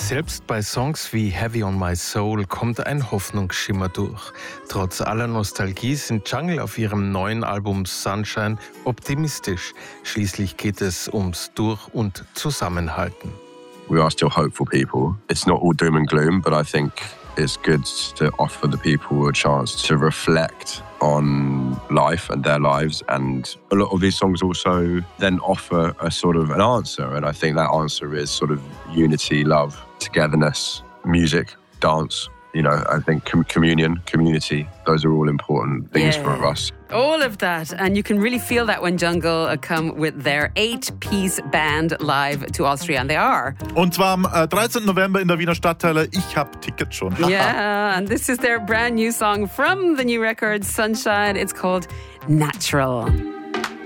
Selbst bei Songs wie Heavy on My Soul kommt ein Hoffnungsschimmer durch. Trotz aller Nostalgie sind Jungle auf ihrem neuen Album Sunshine optimistisch. Schließlich geht es ums Durch- und Zusammenhalten. We are still hopeful people. It's not all doom and gloom, but I think it's good to offer the people a chance to reflect on life and their lives, and a lot of these songs also then offer a sort of an answer, and I think that answer is sort of unity, love, togetherness, music, dance. You know, I think communion, community, those are all important things for us. All of that. And you can really feel that when Jungle come with their 8-piece band live to Austria. And they are. Und zwar am 13. November in der Wiener Stadtteile. Ich habe Tickets schon. Yeah, and this is their brand new song from the new record, Sunshine. It's called Natural.